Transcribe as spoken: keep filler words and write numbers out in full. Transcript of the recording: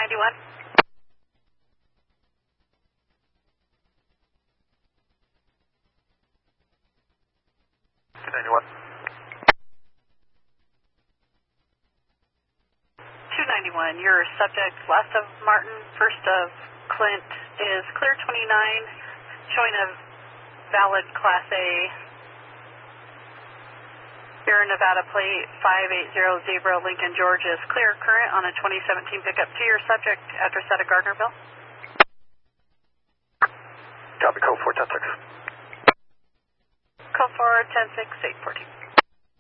ninety-one. two ninety-one. two ninety-one, your subject, last of Martin, first of Clint, is clear twenty-nine, showing a valid Class A, Sierra Nevada plate five eight zero Zebra, Lincoln, Georgia, is clear current on a twenty seventeen pickup to your subject, address out of Gardnerville. Copy, code four ten six. Code four ten six eight fourteen.